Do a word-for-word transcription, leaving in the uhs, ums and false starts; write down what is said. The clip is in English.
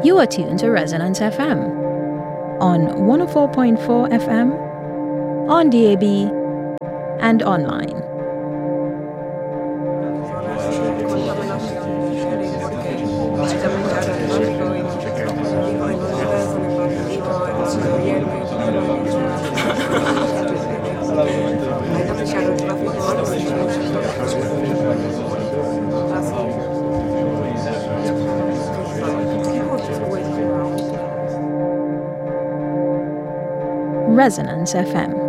You are tuned to Resonance F M on one oh four point four F M, on D A B, and online. Resonance F M.